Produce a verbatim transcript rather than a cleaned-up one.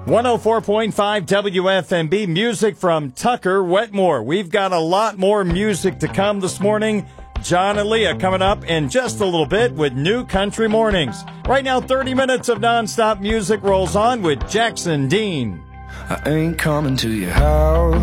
one oh four point five W F M B, music from Tucker Wetmore. We've got a lot more music to come this morning. John and Leah coming up in just a little bit with New Country Mornings. Right now, thirty minutes of nonstop music rolls on with Jackson Dean. I ain't coming to your house.